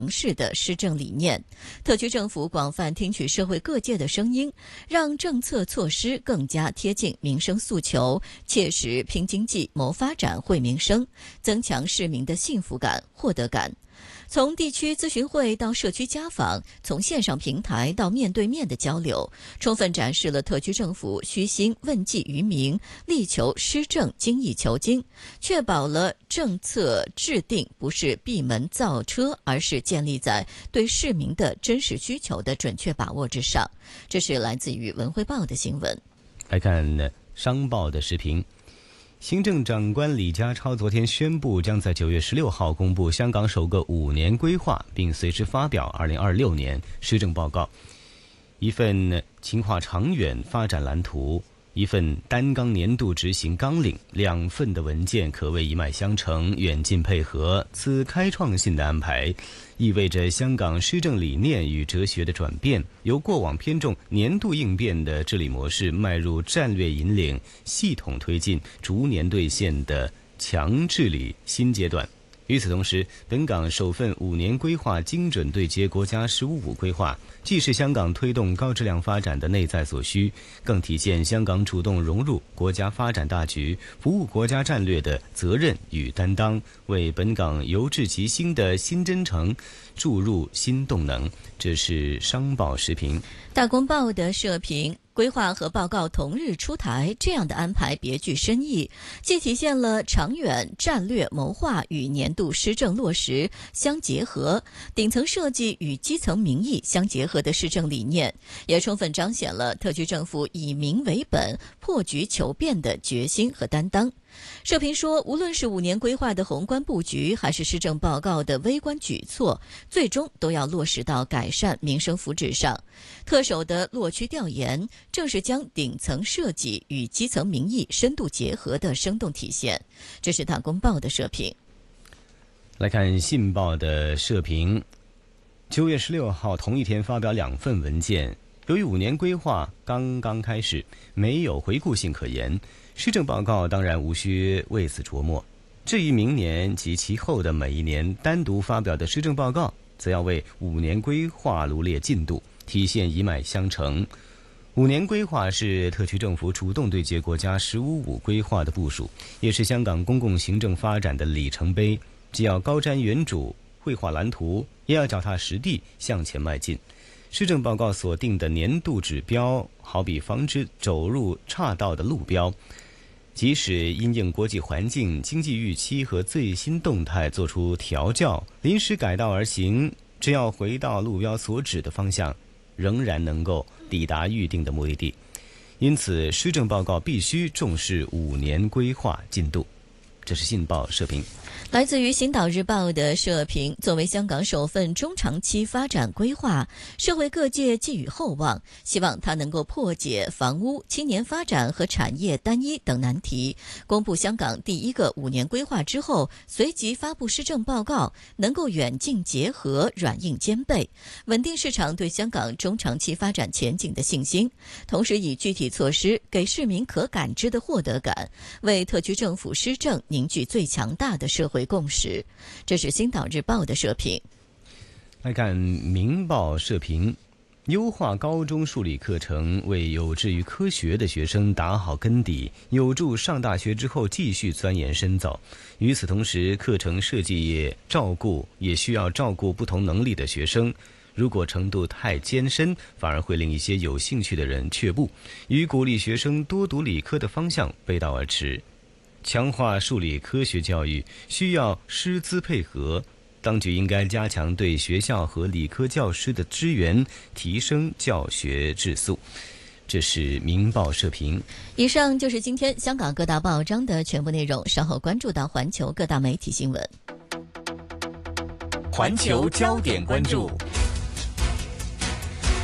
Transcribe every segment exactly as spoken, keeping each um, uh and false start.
式的施政理念。特区政府广泛听取社会各界的声音，让政策措施更加贴近民生诉求，切实拼经济、谋发展、惠民生，增强市民的幸福感、获得感。从地区咨询会到社区家访，从线上平台到面对面的交流，充分展示了特区政府虚心问计于民，力求施政精益求精，确保了政策制定不是闭门造车，而是建立在对市民的真实需求的准确把握之上。这是来自于文汇报的新闻。 来看商报的视频。行政长官李家超昨天宣布，将在九月十六号公布香港首个五年规划，并随之发表二零二六年施政报告。一份情况长远发展蓝图，一份单纲年度执行纲领，两份的文件可谓一脉相承，远近配合。此开创性的安排，意味着香港施政理念与哲学的转变，由过往偏重年度应变的治理模式，迈入战略引领、系统推进、逐年兑现的强治理新阶段。与此同时，本港首份五年规划精准对接国家“十五五”规划，既是香港推动高质量发展的内在所需，更体现香港主动融入国家发展大局、服务国家战略的责任与担当，为本港由治及兴的新征程注入新动能。这是商报时评。 大公报的社评：规划和报告同日出台，这样的安排别具深意，既体现了长远战略谋划与年度施政落实相结合、顶层设计与基层民意相结合的施政理念，也充分彰显了特区政府以民为本、破局求变的决心和担当。社评说，无论是五年规划的宏观布局，还是施政报告的微观举措，最终都要落实到改善民生福祉上。特首的落区调研，正是将顶层设计与基层民意深度结合的生动体现。这是大公报的社评。 来看信报的社评。九月十六号同一天发表两份文件，由于五年规划刚刚开始，没有回顾性可言，施政报告当然无需为此琢磨。至于明年及其后的每一年单独发表的施政报告，则要为五年规划罗列进度，体现一脉相承。五年规划是特区政府主动对接国家“十五五”规划的部署，也是香港公共行政发展的里程碑。既要高瞻远瞩、绘画蓝图，也要脚踏实地向前迈进。施政报告所定的年度指标，好比防止走入岔道的路标，即使因应国际环境、经济预期和最新动态做出调教，临时改道而行，只要回到路标所指的方向，仍然能够抵达预定的目的地。因此，施政报告必须重视五年规划进度。这是信报社评。 来自于《星岛日报》的社评：作为香港首份中长期发展规划，社会各界寄予厚望，希望它能够破解房屋、青年发展和产业单一等难题。公布香港第一个五年规划之后，随即发布施政报告，能够远近结合、软硬兼备，稳定市场对香港中长期发展前景的信心，同时以具体措施给市民可感知的获得感，为特区政府施政凝聚最强大的社会共识。这是《星岛日报》的社评。 来看《明报》社评：优化高中数理课程，为有志于科学的学生打好根底，有助上大学之后继续钻研深造。与此同时，课程设计也照顾，也需要照顾不同能力的学生。如果程度太艰深，反而会令一些有兴趣的人却步，与鼓励学生多读理科的方向背道而驰。强化数理科学教育需要师资配合，当局应该加强对学校和理科教师的支援，提升教学质素。这是明报社评。 以上就是今天香港各大报章的全部内容，稍后关注到环球各大媒体新闻。 环球焦点关注。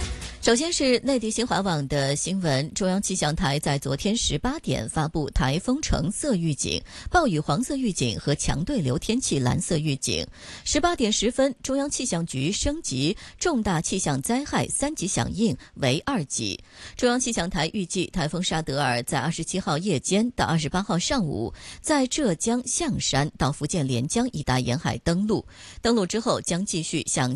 首先是内地新华网的新闻，中央气象台在昨天十八点发布台风橙色预警、暴雨黄色预警和强对流天气蓝色预警。十八点十分，中央气象局升级重大气象灾害三级响应为二级。中央气象台预计，台风沙德尔在二十七号夜间到二十八号上午，在浙江象山到福建连江一带沿海登陆，登陆之后将继续向